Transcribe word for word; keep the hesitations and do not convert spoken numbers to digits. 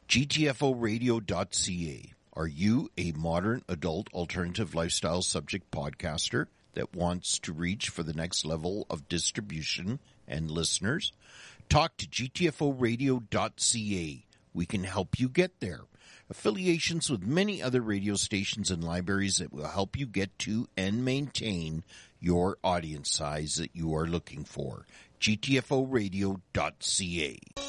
G T F O radio dot C A. Are you a modern adult alternative lifestyle subject podcaster that wants to reach for the next level of distribution and listeners? Talk to G T F O radio dot C A. We can help you get there. Affiliations with many other radio stations and libraries that will help you get to and maintain your audience size that you are looking for. G T F O radio dot C A.